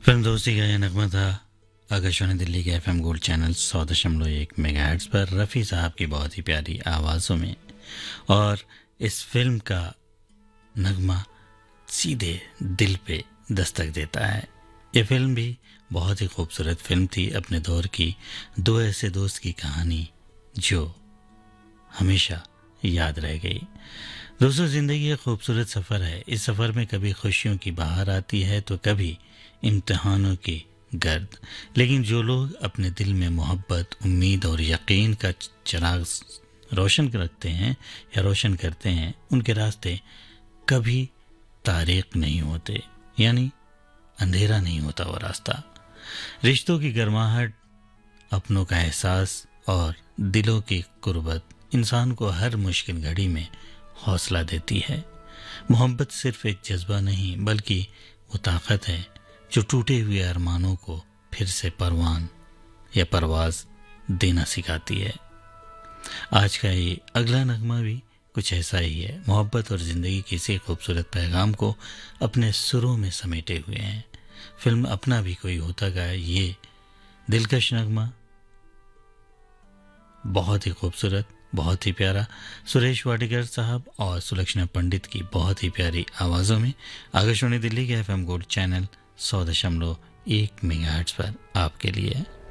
Film दोस्ती का यह नगमा था आकाशवाणी दिल्ली के एफएम गोल्ड चैनल 100.1 मेगाहर्ट्ज पर रफ़ी साहब की बहुत ही प्यारी आवाज़ों में। और इस फिल्म का नगमा सीधे दिल पे दस्तक देता है। ये फिल्म भी बहुत ही खूबसूरत फिल्म थी, अपने दौर की दो ऐसे दोस्त की कहानी जो हमेशा याद रह गई। दोस्तों, ज़िंदगी एक खूबसूरत सफ़र है। इस सफ़र में कभी खुशियों की बहार आती है तो कभी इम्तिहानों की गर्द। लेकिन जो लोग अपने दिल में मोहब्बत, उम्मीद और यकीन का चिराग रोशन रखते हैं या रोशन करते हैं, उनके रास्ते कभी तारीक नहीं होते, यानी अंधेरा नहीं होता वो रास्ता। रिश्तों की गर्माहट, अपनों का एहसास और दिलों की कुर्बत इंसान को हर मुश्किल घड़ी में हौसला देती है। मोहब्बत सिर्फ एक जज्बा नहीं बल्कि वो ताकत है जो टूटे हुए अरमानों को फिर से परवान या परवाज देना सिखाती है। आज का ये अगला नगमा भी कुछ ऐसा ही है। मोहब्बत और ज़िंदगी के इसी खूबसूरत पैगाम को अपने सुरों में समेटे हुए हैं। फिल्म अपना भी कोई होता का ये दिलकश नगमा बहुत ही खूबसूरत, बहुत ही प्यारा, सुरेश वाडीकर साहब और सुलक्षणा पंडित की बहुत ही प्यारी आवाज़ों में आकाशवाणी दिल्ली के एफएम गोल्ड चैनल 100.1 मेगाहर्ट्ज पर आपके लिए।